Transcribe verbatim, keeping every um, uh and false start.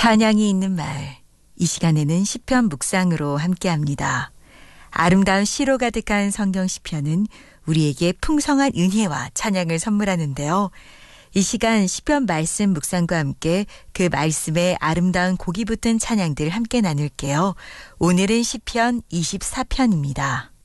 찬양이 있는 마을, 이 시간에는 시편 묵상으로 함께합니다. 아름다운 시로 가득한 성경 시편은 우리에게 풍성한 은혜와 찬양을 선물하는데요. 이 시간 시편 말씀 묵상과 함께 그 말씀에 아름다운 곡이 붙은 찬양들 함께 나눌게요. 오늘은 시편 이십사 편입니다.